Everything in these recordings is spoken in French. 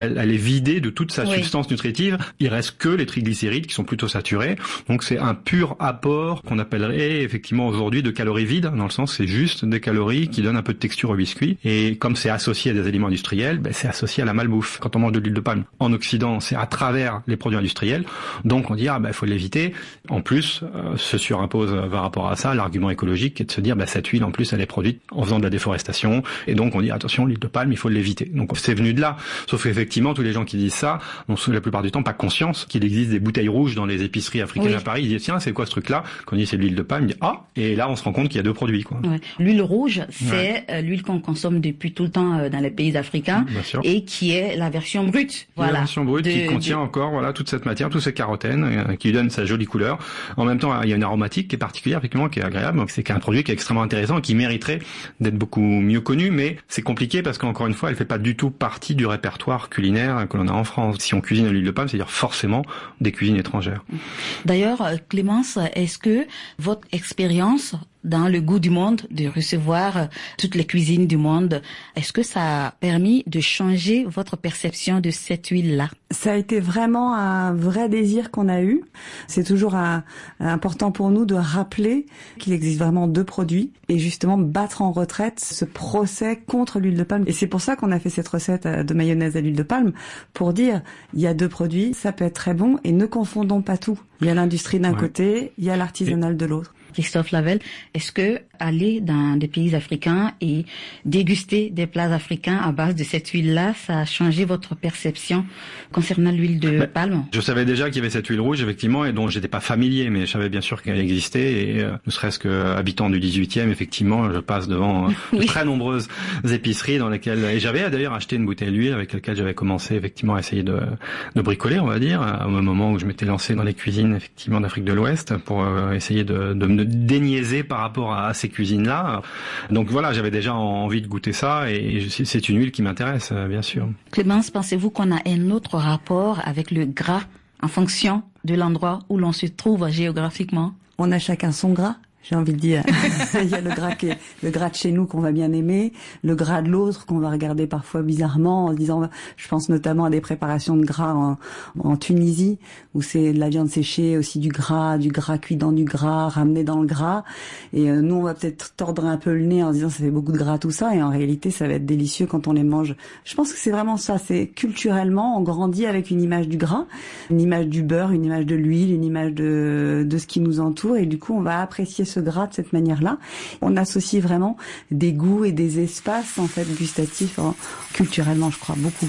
Elle est vidée de toute sa substance nutritive. Il reste que les triglycérides qui sont plutôt saturés. Donc c'est un pur apport qu'on appellerait effectivement aujourd'hui de calories vides, dans le sens c'est juste des calories qui donnent un peu de texture au biscuit. Et comme c'est associé à des aliments industriels, c'est associé à la malbouffe. Quand on mange de l'huile de palme en Occident, c'est à travers les produits industriels. Donc on dit il faut l'éviter. En plus, se surimpose par rapport à ça l'argument écologique qui est de se dire cette huile en plus elle est produite en faisant de la déforestation. Et donc on dit attention, l'huile de palme il faut l'éviter. Donc c'est venu de là. Sauf qu'effectivement tous les gens qui disent ça n'ont la plupart du temps pas conscience qu'il existe des bouteilles rouges dans les épiceries africaines à Paris. Ils disent tiens c'est quoi ce truc là? Quand on dit c'est de l'huile de palme, ils disent et là on se rend compte qu'il y a deux produits quoi. L'huile rouge c'est l'huile qu'on consomme depuis tout le temps dans les pays africains et qui est la version brute. La version brute qui contient encore toute cette matière, tous ces carotènes qui lui donnent sa jolie couleur. En même temps il y a une aromatique qui est particulière effectivement qui est agréable. Donc c'est un produit qui est extrêmement intéressant et qui mériterait d'être beaucoup mieux connu, mais c'est compliqué parce qu'encore une fois elle fait pas du tout partie du répertoire culinaire que l'on a en France. Si on cuisine à l'huile de palme, c'est-à-dire forcément des cuisines étrangères. D'ailleurs, Clémence, est-ce que votre expérience dans le goût du monde, de recevoir toutes les cuisines du monde, est-ce que ça a permis de changer votre perception de cette huile-là? Ça a été vraiment un vrai désir qu'on a eu. C'est toujours important pour nous de rappeler qu'il existe vraiment deux produits et justement battre en retraite ce procès contre l'huile de palme. Et c'est pour ça qu'on a fait cette recette de mayonnaise à l'huile de palme, pour dire il y a deux produits, ça peut être très bon et ne confondons pas tout. Il y a l'industrie d'un côté, il y a l'artisanal de l'autre. Christophe Lavelle, est-ce que aller dans des pays africains et déguster des plats africains à base de cette huile-là, ça a changé votre perception concernant l'huile de palme? Je savais déjà qu'il y avait cette huile rouge, effectivement, et dont j'étais pas familier, mais je savais bien sûr qu'elle existait, et ne serait-ce que habitant du 18e, effectivement, je passe devant de très nombreuses épiceries dans lesquelles, et j'avais d'ailleurs acheté une bouteille d'huile avec laquelle j'avais commencé, effectivement, à essayer de bricoler, on va dire, au moment où je m'étais lancé dans les cuisines, effectivement, d'Afrique de l'Ouest, pour essayer de me déniaiser par rapport à ces cuisines-là. Donc voilà, j'avais déjà envie de goûter ça et c'est une huile qui m'intéresse, bien sûr. Clémence, pensez-vous qu'on a un autre rapport avec le gras en fonction de l'endroit où l'on se trouve géographiquement? On a chacun son gras. J'ai envie de dire, il y a le gras de chez nous qu'on va bien aimer, le gras de l'autre qu'on va regarder parfois bizarrement en se disant, je pense notamment à des préparations de gras en Tunisie où c'est de la viande séchée, aussi du gras cuit dans du gras, ramené dans le gras. Et nous, on va peut-être tordre un peu le nez en se disant, ça fait beaucoup de gras tout ça. Et en réalité, ça va être délicieux quand on les mange. Je pense que c'est vraiment ça. C'est culturellement, on grandit avec une image du gras, une image du beurre, une image de l'huile, une image de ce qui nous entoure. Et du coup, on va apprécier ce gras de cette manière-là. On associe vraiment des goûts et des espaces en fait gustatifs culturellement, je crois, beaucoup.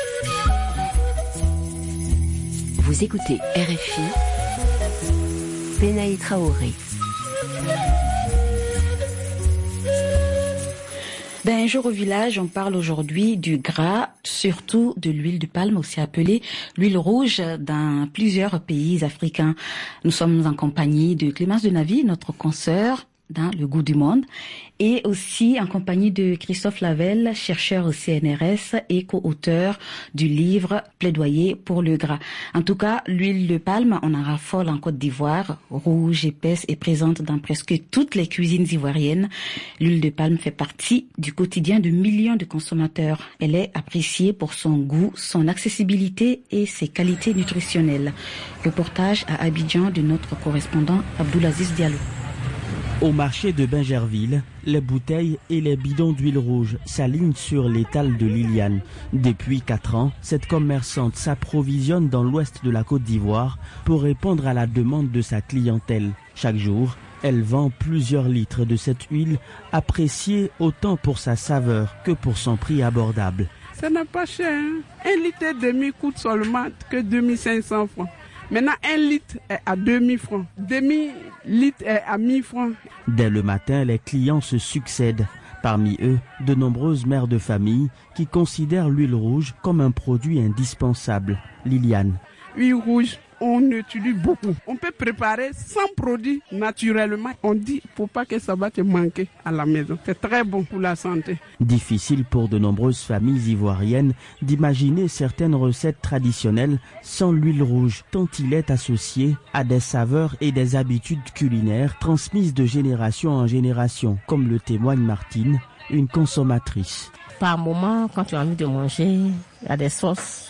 Vous écoutez RFI, Benaï Traoré. D'un jour au village, on parle aujourd'hui du gras, surtout de l'huile de palme, aussi appelée l'huile rouge, dans plusieurs pays africains. Nous sommes en compagnie de Clémence Denavy, notre consoeur dans Le Goût du Monde, et aussi en compagnie de Christophe Lavelle, chercheur au CNRS et co-auteur du livre Plaidoyer pour le gras. En tout cas, l'huile de palme, on en raffole en Côte d'Ivoire, rouge, épaisse et présente dans presque toutes les cuisines ivoiriennes. L'huile de palme fait partie du quotidien de millions de consommateurs. Elle est appréciée pour son goût, son accessibilité et ses qualités nutritionnelles. Reportage à Abidjan de notre correspondant Abdoulaziz Diallo. Au marché de Bingerville, les bouteilles et les bidons d'huile rouge s'alignent sur l'étal de Liliane. Depuis 4 ans, cette commerçante s'approvisionne dans l'ouest de la Côte d'Ivoire pour répondre à la demande de sa clientèle. Chaque jour, elle vend plusieurs litres de cette huile, appréciée autant pour sa saveur que pour son prix abordable. Ça n'est pas cher, hein? 1 litre et demi coûte seulement que 2500 francs. Maintenant, 1 litre est à 2000 francs. Demi-litre est à 1000 francs. Dès le matin, les clients se succèdent. Parmi eux, de nombreuses mères de famille qui considèrent l'huile rouge comme un produit indispensable. Liliane. L'huile rouge, on utilise beaucoup. On peut préparer 100 produits naturellement. On dit, faut pas que ça va te manquer à la maison. C'est très bon pour la santé. Difficile pour de nombreuses familles ivoiriennes d'imaginer certaines recettes traditionnelles sans l'huile rouge, tant il est associé à des saveurs et des habitudes culinaires transmises de génération en génération, comme le témoigne Martine, une consommatrice. Par moment, quand tu as envie de manger, il y a des sauces